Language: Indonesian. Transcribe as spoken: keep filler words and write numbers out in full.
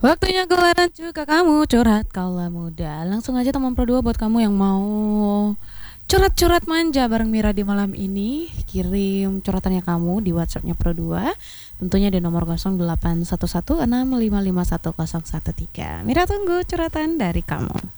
Waktunya gelaran juga kamu curhat kaulah muda. Langsung aja teman Pro dua buat kamu yang mau curhat-curhat manja bareng Mira di malam ini. Kirim curhatannya kamu di WhatsAppnya Pro dua. Tentunya di nomor nol delapan satu satu enam lima lima satu nol satu tiga. Mira tunggu curhatan dari kamu.